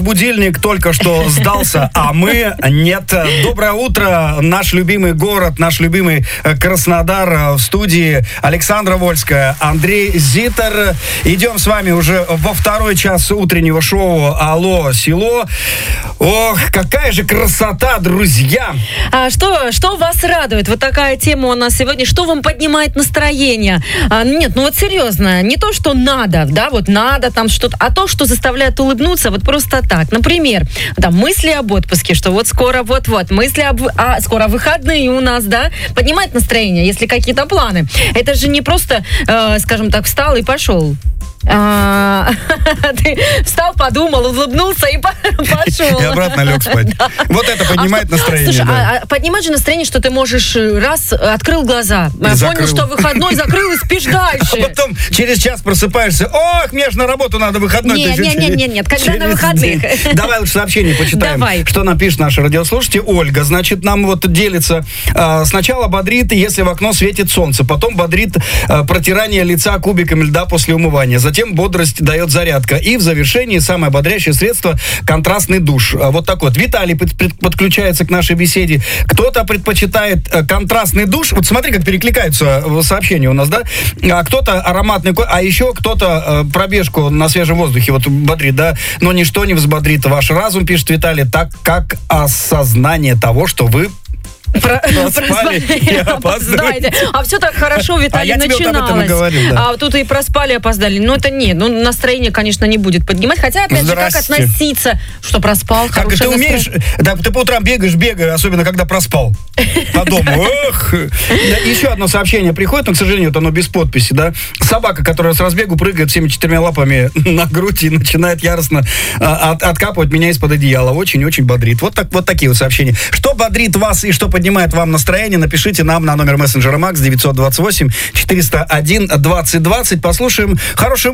будильник только что сдался, а мы нет. Доброе утро, наш любимый город, наш любимый Краснодар. В студии Александра Вольская, Андрей Зитер. Идем с вами уже во второй час утреннего шоу «Алло, село». Ох, какая же красота, друзья! Что вас радует? Вот такая тема у нас сегодня. Что вам поднимает настроение? Нет, ну вот серьезно, не то, что надо, да, вот надо там что-то, а то, что заставляет улыбнуться вот просто так. Например, там мысли об отпуске, что вот скоро вот-вот, мысли скоро выходные у нас, да, поднимает настроение, если какие-то планы. Это же не просто, скажем так, встал и пошел. Ты встал, подумал, улыбнулся и пошел. И обратно лег спать. Да. Вот это поднимает настроение. Слушай, да. Поднимает же настроение, что ты можешь раз, открыл глаза, понял, что выходной, закрыл и спишь дальше. А потом через час просыпаешься. Ох, мне же на работу надо выходной. Нет, когда на выходных. Давай лучше сообщение почитаем. Давай. Что нам пишет наши радиослушатели. Ольга, значит, нам вот делится. Сначала бодрит, если в окно светит солнце. Потом бодрит протирание лица кубиками льда после умывания. Затем бодрость дает зарядка. И в завершении самое бодрящее средство – контрастный душ. Вот такой вот. Виталий подключается к нашей беседе. Кто-то предпочитает контрастный душ. Вот смотри, как перекликаются сообщения у нас, да? А кто-то ароматный, а еще кто-то пробежку на свежем воздухе вот бодрит, да? Но ничто не взбодрит ваш разум, пишет Виталий, так как осознание того, что вы проспали и опоздали. А все так хорошо, Виталий, начиналось. Говорил, да. А тут и проспали, и опоздали. Ну, это нет. Ну, настроение, конечно, не будет поднимать. Хотя, опять же, как относиться, что проспал, как ты умеешь, да, ты по утрам бегаешь, особенно когда проспал. По дому. Эх. Еще одно сообщение приходит, но, к сожалению, вот оно без подписи, да. Собака, которая с разбегу прыгает всеми 4 лапами на грудь и начинает яростно откапывать меня из-под одеяла. Очень-очень бодрит. Вот такие вот сообщения. Что бодрит вас и что поднимает вам настроение, напишите нам на номер мессенджера МАКС 928 401 2020. Послушаем хорошую